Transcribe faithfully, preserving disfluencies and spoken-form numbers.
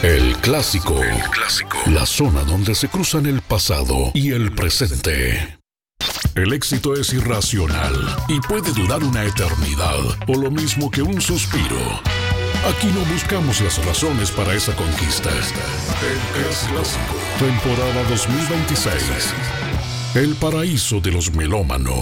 El clásico. El clásico. La zona donde se cruzan el pasado y el presente. El éxito es irracional y puede durar una eternidad, o lo mismo que un suspiro. Aquí no buscamos las razones para esa conquista. El es clásico. Temporada dos mil veintiséis. El paraíso de los melómanos.